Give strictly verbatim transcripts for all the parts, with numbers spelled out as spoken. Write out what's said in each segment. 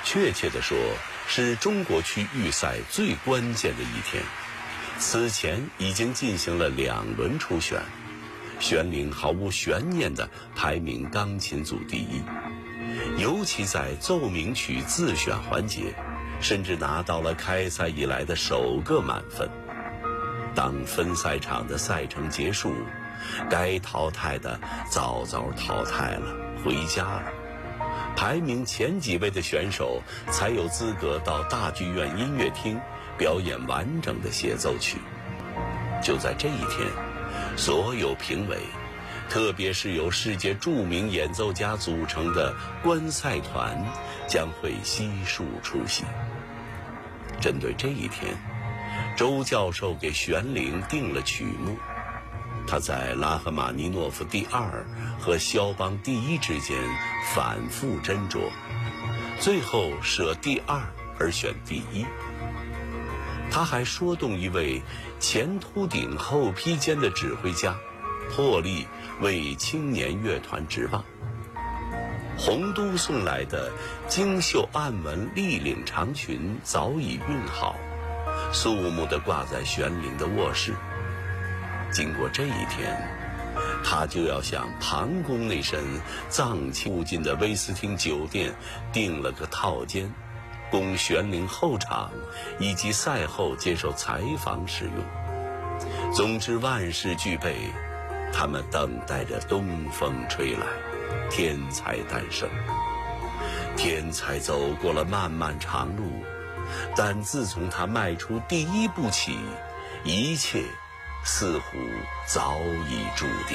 确切地说，是中国区预赛最关键的一天。此前已经进行了两轮初选，玄龄毫无悬念地排名钢琴组第一，尤其在奏鸣曲自选环节，甚至拿到了开赛以来的首个满分。当分赛场的赛程结束，该淘汰的早早淘汰了，回家了。排名前几位的选手才有资格到大剧院音乐厅表演完整的协奏曲。就在这一天，所有评委，特别是由世界著名演奏家组成的观赛团，将会悉数出席。针对这一天，周教授给玄龄定了曲目。他在拉赫玛尼诺夫第二和肖邦第一之间反复斟酌，最后舍第二而选第一。他还说动一位前秃顶后披肩的指挥家，破例为青年乐团执棒。洪都送来的精绣暗纹立领长裙早已熨好，肃穆地挂在玄龄的卧室。经过这一天，他就要向庞公那身藏青附近的威斯汀酒店订了个套间，供玄龄候场以及赛后接受采访使用。总之万事俱备，他们等待着东风吹来，天才诞生。天才走过了漫漫长路，但自从他迈出第一步起，一切似乎早已注定。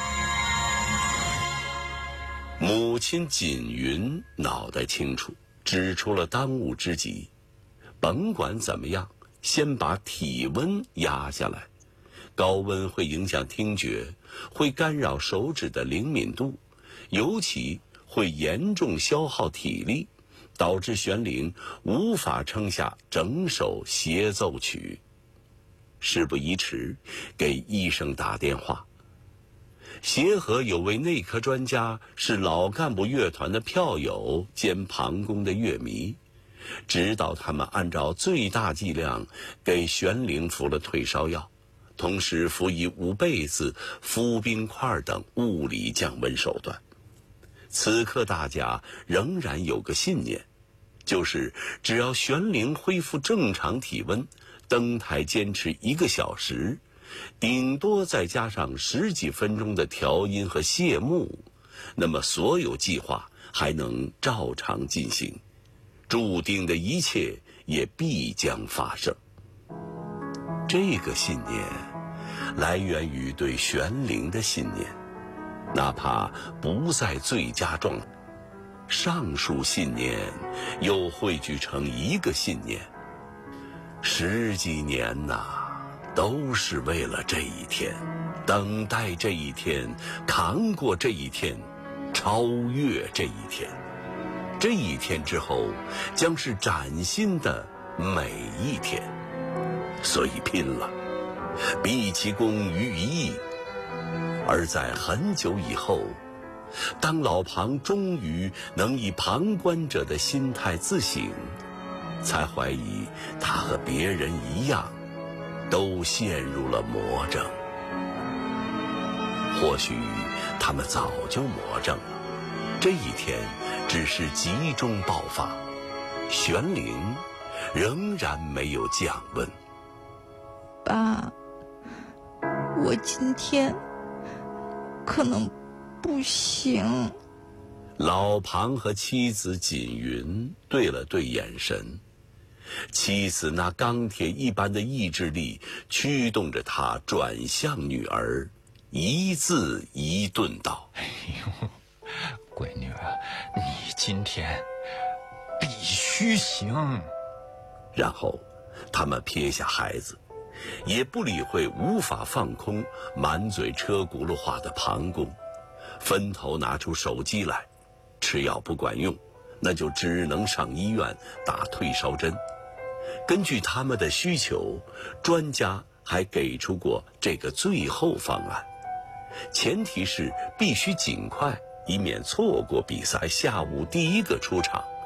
母亲锦云脑袋清楚，指出了当务之急。甭管怎么样，先把体温压下来。高温会影响听觉，会干扰手指的灵敏度，尤其会严重消耗体力，导致玄龄无法撑下整首协奏曲。事不宜迟，给医生打电话。协和有位内科专家，是老干部乐团的票友兼庞公的乐迷，指导他们按照最大剂量给玄龄服了退烧药，同时辅以捂被子、敷冰块等物理降温手段。此刻大家仍然有个信念，就是只要玄龄恢复正常体温，登台坚持一个小时，顶多再加上十几分钟的调音和谢幕，那么所有计划还能照常进行，注定的一切也必将发生。这个信念来源于对玄龄的信念，哪怕不在最佳状态，上述信念又汇聚成一个信念。十几年呐、啊，都是为了这一天，等待这一天，扛过这一天，超越这一天。这一天之后，将是崭新的每一天。所以拼了，毕其功于一役。而在很久以后，当老庞终于能以旁观者的心态自省，才怀疑他和别人一样，都陷入了魔怔。或许他们早就魔怔了，这一天只是集中爆发，玄龄仍然没有降温。 爸，我今天可能不行。 老庞和妻子锦云对了对眼神，妻子那钢铁一般的意志力驱动着他转向女儿，一字一顿道： 哎呦，闺女啊，你今天必须行。 然后他们撇下孩子，也不理会无法放空、满嘴车轱辘话的庞公，分头拿出手机来。吃药不管用，那就只能上医院打退烧针。根据他们的需求，专家还给出过这个最后方案，前提是必须尽快，以免错过比赛下午第一个出场。